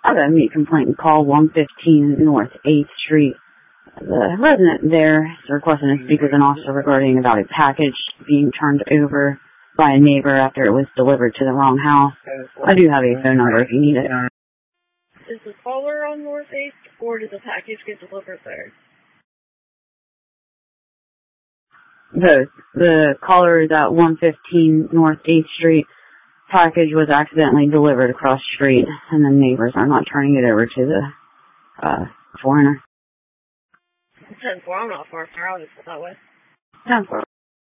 I got a meat complaint call 115 North 8th Street. The resident there is requesting to speak with an officer regarding about a package being turned over by a neighbor after it was delivered to the wrong house. I do have a phone number if you need it. Is the caller on North 8th, or did the package get delivered there? Both. The caller is at 115 North 8th Street. Package was accidentally delivered across the street, and the neighbors are not turning it over to the foreigner. 10-4, I'm not far from here. I'll just go that way. 10-4.